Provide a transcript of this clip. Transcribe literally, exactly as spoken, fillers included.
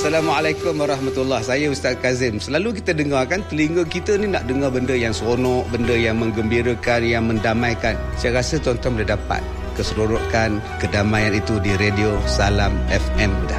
Assalamualaikum warahmatullahi wabarakatuh. Saya Ustaz Kazim. Selalu kita dengar kan, telinga kita ni nak dengar benda yang seronok, benda yang menggembirakan, yang mendamaikan. Saya rasa tuan-tuan boleh dapat keseronokan, kedamaian itu di radio Salam F M.